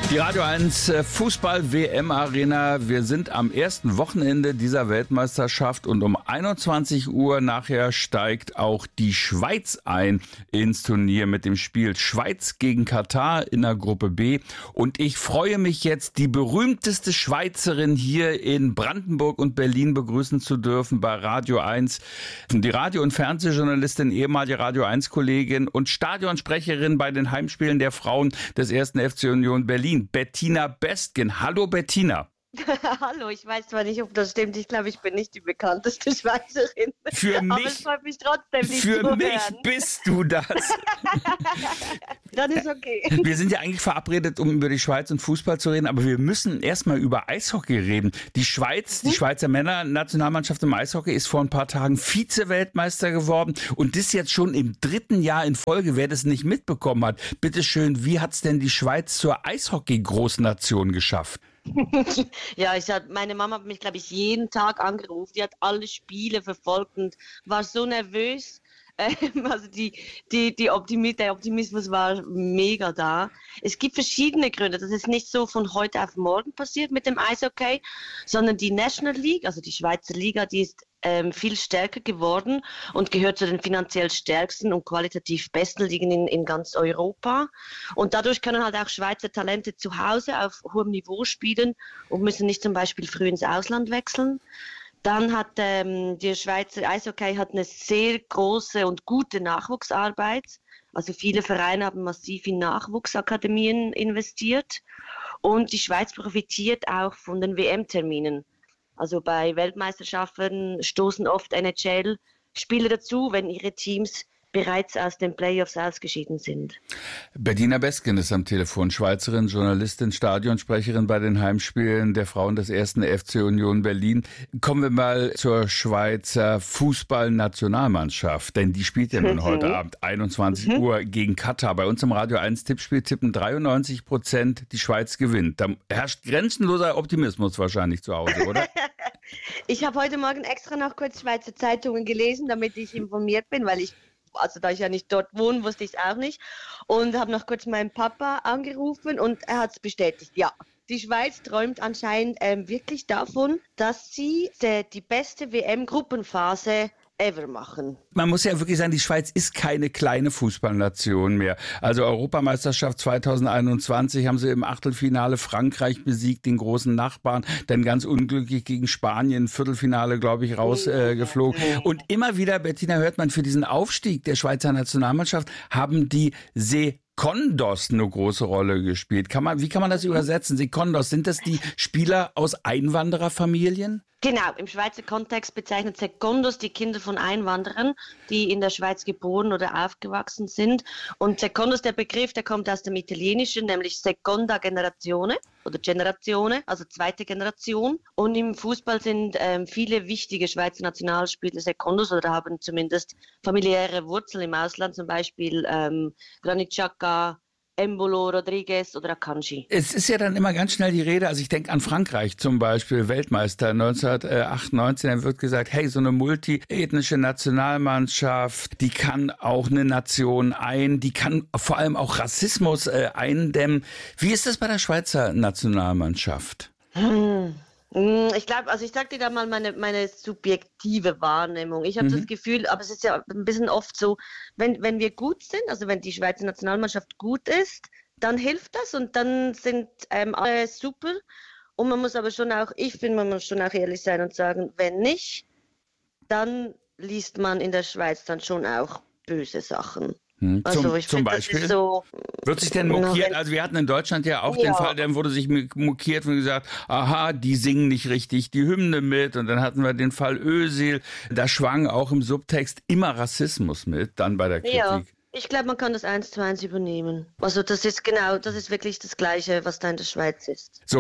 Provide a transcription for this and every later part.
Die Radio 1 Fußball-WM-Arena. Wir sind am ersten Wochenende dieser Weltmeisterschaft und um 21 Uhr nachher steigt auch die Schweiz ein ins Turnier mit dem Spiel Schweiz gegen Katar in der Gruppe B. Und ich freue mich jetzt, die berühmteste Schweizerin hier in Brandenburg und Berlin begrüßen zu dürfen bei Radio 1. Die Radio- und Fernsehjournalistin, ehemalige Radio 1-Kollegin und Stadionsprecherin bei den Heimspielen der Frauen des 1. FC Union Berlin. Bettina Bestgen. Hallo Bettina. Hallo, ich weiß zwar nicht, ob das stimmt. Ich glaube, ich bin nicht die bekannteste Schweizerin. Für mich, aber es freut mich trotzdem nicht für zu mich hören. bist du das. Dann ist okay. Wir sind ja eigentlich verabredet, um über die Schweiz und Fußball zu reden, aber wir müssen erstmal über Eishockey reden. Die Schweiz, die Schweizer Männer-Nationalmannschaft im Eishockey ist vor ein paar Tagen Vize-Weltmeister geworden und das jetzt schon im 3. Jahr in Folge, wer das nicht mitbekommen hat. Bitteschön, wie hat's denn die Schweiz zur Eishockey-Großnation geschafft? Ja, meine Mama hat mich, glaube ich, jeden Tag angerufen. Die hat alle Spiele verfolgt und war so nervös. Also der Optimismus war mega da. Es gibt verschiedene Gründe. Das ist nicht so von heute auf morgen passiert mit dem Eishockey, sondern die National League, also die Schweizer Liga, die ist viel stärker geworden und gehört zu den finanziell stärksten und qualitativ besten Ligen in ganz Europa. Und dadurch können halt auch Schweizer Talente zu Hause auf hohem Niveau spielen und müssen nicht zum Beispiel früh ins Ausland wechseln. Dann hat die Schweizer Eishockey hat eine sehr große und gute Nachwuchsarbeit. Also viele Vereine haben massiv in Nachwuchsakademien investiert. Und die Schweiz profitiert auch von den WM-Terminen. Also bei Weltmeisterschaften stoßen oft NHL-Spieler dazu, wenn ihre Teams bereits aus den Playoffs ausgeschieden sind. Bettina Bestgen ist am Telefon, Schweizerin, Journalistin, Stadionsprecherin bei den Heimspielen der Frauen des 1. FC Union Berlin. Kommen wir mal zur Schweizer Fußballnationalmannschaft, denn die spielt ja nun heute Abend 21 Uhr gegen Katar. Bei uns im Radio 1 Tippspiel tippen 93%, die Schweiz gewinnt. Da herrscht grenzenloser Optimismus wahrscheinlich zu Hause, oder? Ich habe heute Morgen extra noch kurz Schweizer Zeitungen gelesen, damit ich informiert bin, da ich ja nicht dort wohne, wusste ich es auch nicht. Und habe noch kurz meinen Papa angerufen und er hat es bestätigt. Ja, die Schweiz träumt anscheinend wirklich davon, dass sie die beste WM-Gruppenphase ever machen. Man muss ja wirklich sagen, die Schweiz ist keine kleine Fußballnation mehr. Also Europameisterschaft 2021 haben sie im Achtelfinale Frankreich besiegt, den großen Nachbarn, dann ganz unglücklich gegen Spanien, Viertelfinale, glaube ich, rausgeflogen. Und immer wieder, Bettina, hört man, für diesen Aufstieg der Schweizer Nationalmannschaft haben die Sekondos eine große Rolle gespielt. Wie kann man das übersetzen? Sekondos, sind das die Spieler aus Einwandererfamilien? Genau, im Schweizer Kontext bezeichnet Secondos die Kinder von Einwanderern, die in der Schweiz geboren oder aufgewachsen sind. Und Secondos, der Begriff, der kommt aus dem Italienischen, nämlich Seconda Generazione oder Generazione, also zweite Generation. Und im Fußball sind viele wichtige Schweizer Nationalspieler Secondos oder haben zumindest familiäre Wurzeln im Ausland, zum Beispiel Granit Xhaka, Embolo, Rodriguez oder Akanji. Es ist ja dann immer ganz schnell die Rede, also ich denke an Frankreich zum Beispiel, Weltmeister 1998, dann wird gesagt, hey, so eine multiethnische Nationalmannschaft, die kann auch eine Nation die kann vor allem auch Rassismus eindämmen. Wie ist das bei der Schweizer Nationalmannschaft? Ich glaube, also ich sag dir da mal meine subjektive Wahrnehmung. Ich habe das Gefühl, aber es ist ja ein bisschen oft so, wenn wir gut sind, also wenn die Schweizer Nationalmannschaft gut ist, dann hilft das und dann sind alle super. Und man muss aber schon auch, ich finde, man muss schon auch ehrlich sein und sagen, wenn nicht, dann liest man in der Schweiz dann schon auch böse Sachen. Zum Beispiel? So, wird sich denn mokiert? Also wir hatten in Deutschland ja auch den Fall, dann wurde sich mokiert und gesagt, aha, die singen nicht richtig die Hymne mit. Und dann hatten wir den Fall Özil. Da schwang auch im Subtext immer Rassismus mit, dann bei der Kritik. Ja. Ich glaube, man kann das 1:1 übernehmen. Also das ist wirklich das Gleiche, was da in der Schweiz ist. So,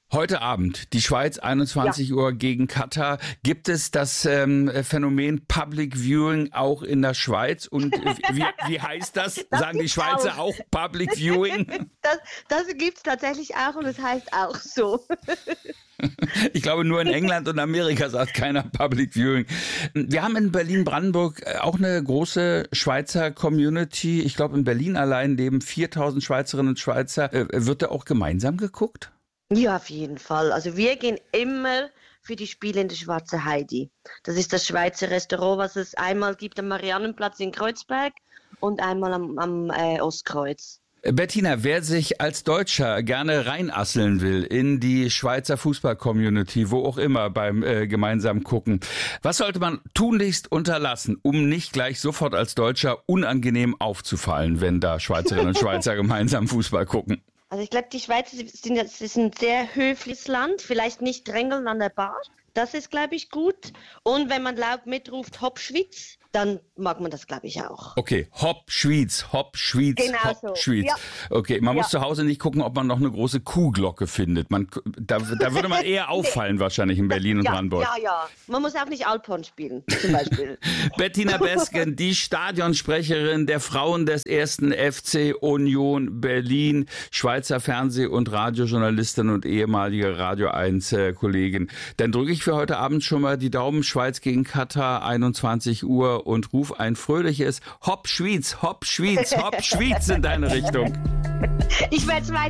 Heute Abend, die Schweiz, 21 Uhr gegen Katar. Gibt es das Phänomen Public Viewing auch in der Schweiz? Und wie heißt das? Sagen die Schweizer auch Public Viewing? Das gibt es tatsächlich auch und es heißt auch so. Ich glaube, nur in England und Amerika sagt keiner Public Viewing. Wir haben in Berlin-Brandenburg auch eine große Schweizer Community. Ich glaube, in Berlin allein leben 4000 Schweizerinnen und Schweizer. Wird da auch gemeinsam geguckt? Ja, auf jeden Fall. Also wir gehen immer für die Spiele in der Schwarze Heidi. Das ist das Schweizer Restaurant, was es einmal gibt am Mariannenplatz in Kreuzberg und einmal am Ostkreuz. Bettina, wer sich als Deutscher gerne reinasseln will in die Schweizer Fußball-Community, wo auch immer beim gemeinsamen Gucken, was sollte man tunlichst unterlassen, um nicht gleich sofort als Deutscher unangenehm aufzufallen, wenn da Schweizerinnen und Schweizer gemeinsam Fußball gucken? Also ich glaube, die Schweizer ist ein sehr höfliches Land, vielleicht nicht drängeln an der Bar. Das ist, glaube ich, gut. Und wenn man laut mitruft, Hopp Schweiz, dann mag man das, glaube ich, auch. Okay, Hopp Schweiz, Hopp Schweiz, genau Hopp so. Schweiz. Ja. Okay, man muss zu Hause nicht gucken, ob man noch eine große Kuhglocke findet. Da würde man eher auffallen wahrscheinlich in Berlin und Brandenburg. Ja. Man muss auch nicht Alphorn spielen, zum Beispiel. Bettina Besgen, die Stadionsprecherin der Frauen des 1. FC Union Berlin, Schweizer Fernseh- und Radiojournalistin und ehemalige Radio 1-Kollegin. Dann drücke ich für heute Abend schon mal die Daumen. Schweiz gegen Katar, 21 Uhr und ruf ein fröhliches Hopp Schweiz, Hopp Schweiz, Hopp Schweiz in deine Richtung. Ich werde